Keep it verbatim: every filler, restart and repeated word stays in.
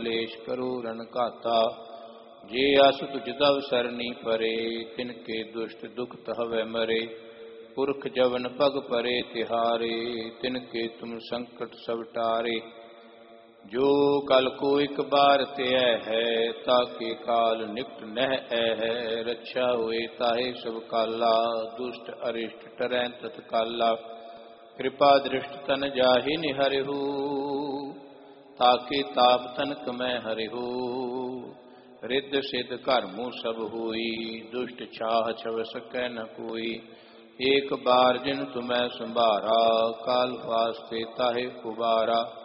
कलेश करो रण घाता। जे अस तुझ दव सरनी परे तिनके दुष्ट दुख तहवै मरे। पुरख जवन पग परे तिहारे तिनके तुम संकट सब टारे। जो कल को एक बार त्यय है ताके काल निकट नह है। रक्षा होए ताहे सब काला दुष्ट अरिष्ट टरै तत्काला। कृपा दृष्ट तन जाहि निहरिहु ताके ताप तनक मैं हरिहु। रिद्ध सिद्ध कर्मु सब होई दुष्ट छाह छव सकै न कोई। एक बार जिन तुम्हें संभारा काल वास्ते ताहे उबारा।